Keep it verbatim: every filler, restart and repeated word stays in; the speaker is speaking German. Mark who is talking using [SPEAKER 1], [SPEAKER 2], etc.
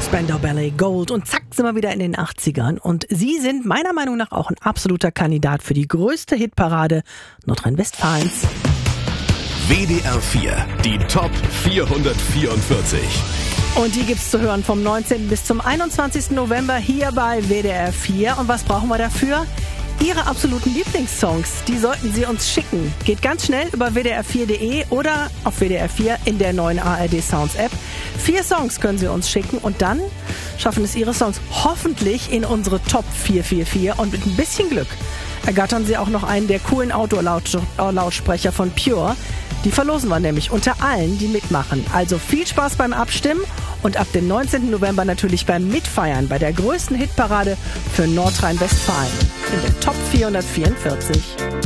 [SPEAKER 1] Spandau Ballet, Gold und zack sind wir wieder in den achtzigern und sie sind meiner Meinung nach auch ein absoluter Kandidat für die größte Hitparade Nordrhein-Westfalens.
[SPEAKER 2] W D R vier, die Top vierhundertvierundvierzig.
[SPEAKER 1] Und die gibt's zu hören vom neunzehnten bis zum einundzwanzigsten November hier bei W D R vier. Und was brauchen wir dafür? Ihre absoluten Lieblingssongs, die sollten Sie uns schicken. Geht ganz schnell über w d r vier punkt de oder auf W D R vier in der neuen A R D Sounds App. Vier Songs können Sie uns schicken und dann schaffen es Ihre Songs hoffentlich in unsere Top vierhundertvierundvierzig und mit ein bisschen Glück ergattern Sie auch noch einen der coolen Outdoor-Lautsprecher von Pure. Die verlosen wir nämlich unter allen, die mitmachen. Also viel Spaß beim Abstimmen und ab dem neunzehnten November natürlich beim Mitfeiern bei der größten Hitparade für Nordrhein-Westfalen in der Top vierhundertvierundvierzig.